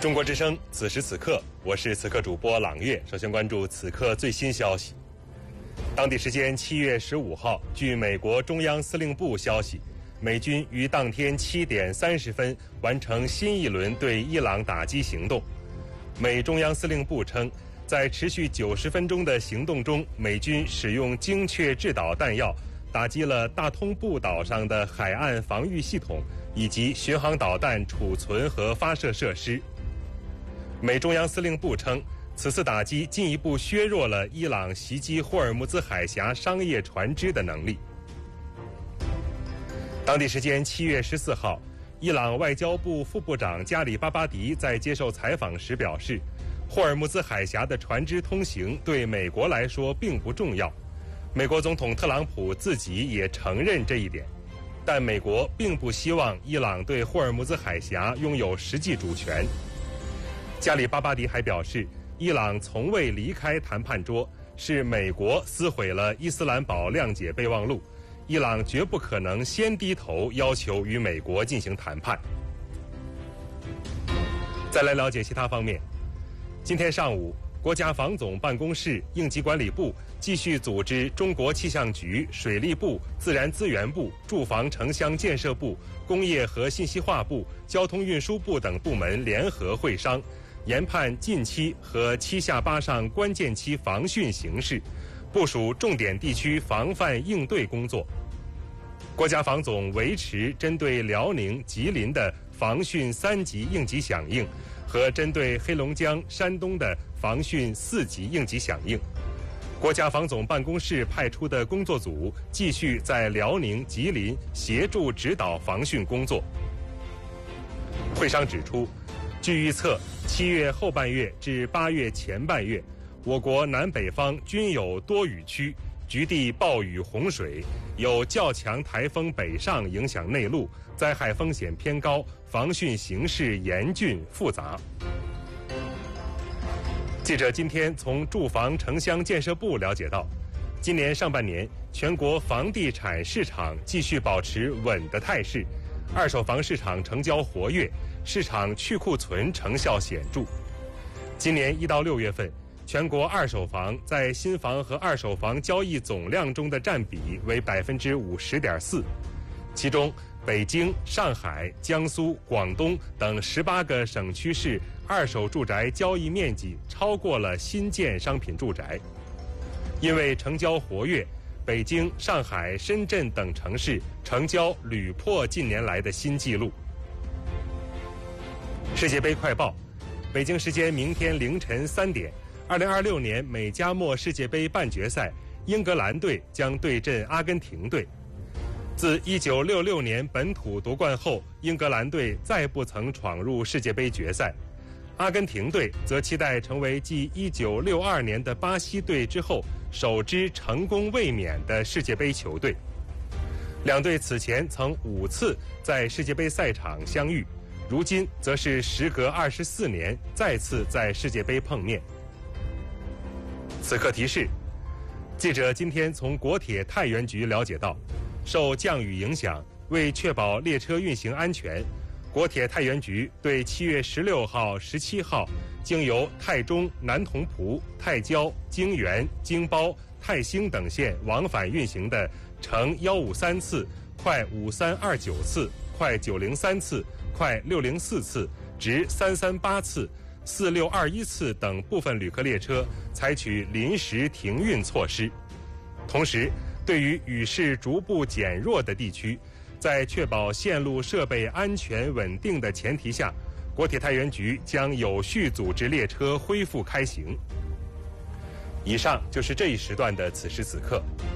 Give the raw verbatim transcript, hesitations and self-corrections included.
中国之声，此时此刻，我是此刻主播朗月。首先关注此刻最新消息。当地时间七月十五号，据美国中央司令部消息，美军于当天七点三十分完成新一轮对伊朗打击行动。美中央司令部称，在持续九十分钟的行动中，美军使用精确制导弹药打击了大通布岛上的海岸防御系统以及巡航导弹储存和发射设施。美中央司令部称，此次打击进一步削弱了伊朗袭击霍尔木兹海峡商业船只的能力。当地时间七月十四号，伊朗外交部副部长加里巴巴迪在接受采访时表示，霍尔木兹海峡的船只通行对美国来说并不重要。美国总统特朗普自己也承认这一点，但美国并不希望伊朗对霍尔木兹海峡拥有实际主权。加里巴巴迪还表示，伊朗从未离开谈判桌，是美国撕毁了伊斯兰堡谅解备忘录，伊朗绝不可能先低头要求与美国进行谈判。再来了解其他方面。今天上午，国家防总办公室、应急管理部继续组织中国气象局、水利部、自然资源部、住房城乡建设部、工业和信息化部、交通运输部等部门联合会商，研判近期和七下八上关键期防汛形势，部署重点地区防范应对工作。国家防总维持针对辽宁、吉林的防汛三级应急响应和针对黑龙江、山东的防汛四级应急响应。国家防总办公室派出的工作组继续在辽宁、吉林协助指导防汛工作。会商指出，据预测，七月后半月至八月前半月，我国南北方均有多雨区，局地暴雨洪水，有较强台风北上影响内陆，灾害风险偏高，防汛形势严峻复杂。记者今天从住房城乡建设部了解到，今年上半年全国房地产市场继续保持稳的态势，二手房市场成交活跃，市场去库存成效显著。今年一到六月份，全国二手房在新房和二手房交易总量中的占比为百分之五十点四，其中北京、上海、江苏、广东等十八个省区市二手住宅交易面积超过了新建商品住宅。因为成交活跃，北京、上海、深圳等城市成交屡破近年来的新纪录。世界杯快报，北京时间明天凌晨三点，二零二六年美加墨世界杯半决赛，英格兰队将对阵阿根廷队。自一九六六年本土夺冠后，英格兰队再不曾闯入世界杯决赛，阿根廷队则期待成为继一九六二年的巴西队之后首支成功卫冕的世界杯球队。两队此前曾五次在世界杯赛场相遇，如今则是时隔二十四年再次在世界杯碰面。此刻提示，记者今天从国铁太原局了解到，受降雨影响，为确保列车运行安全，国铁太原局对七月十六号、十七号经由太中、南同蒲、太交、京原、京包、泰兴等线往返运行的乘一五三次、快五三二九次、快九零三次、快六零四次、直三三八次、四六二一次等部分旅客列车采取临时停运措施。同时，对于雨势逐步减弱的地区，在确保线路设备安全稳定的前提下，国铁太原局将有序组织列车恢复开行。以上就是这一时段的此时此刻。